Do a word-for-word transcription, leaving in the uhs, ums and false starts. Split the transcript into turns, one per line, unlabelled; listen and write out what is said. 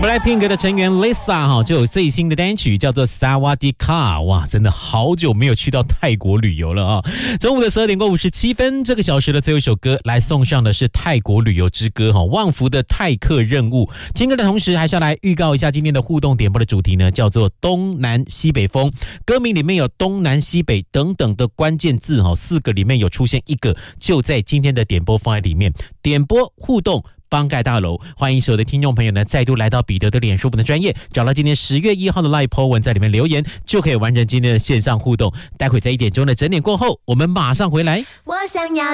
Blackpink 的成员 Lisa 哈就有最新的单曲叫做 Sawadee-ka， 哇，真的好久没有去到泰国旅游了啊！中午的十二点过五十七分，这个小时的最后一首歌来送上的是泰国旅游之歌哈，旺福的泰客任务。听歌的同时，还是要来预告一下今天的互动点播的主题呢，叫做东南西北风。歌名里面有东南西北等等的关键字哈，四个里面有出现一个，就在今天的点播方案里面。点播互动帮盖大楼，欢迎所有的听众朋友呢再度来到彼得的脸书粉的专页，找到今天十月一号的 Live po 文，在里面留言就可以完成今天的线上互动。待会在一点钟的整点过后，我们马上回来。
我想要